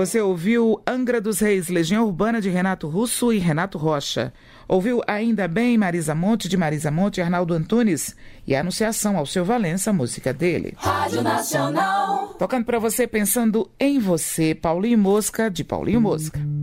Você ouviu Angra dos Reis, Legião Urbana de Renato Russo e Renato Rocha. Ouviu Ainda Bem, Marisa Monte e Arnaldo Antunes. E a Anunciação, Alceu Valença, música dele. Rádio Nacional. Tocando pra você, Pensando em Você, Paulinho Mosca, de Paulinho Mosca.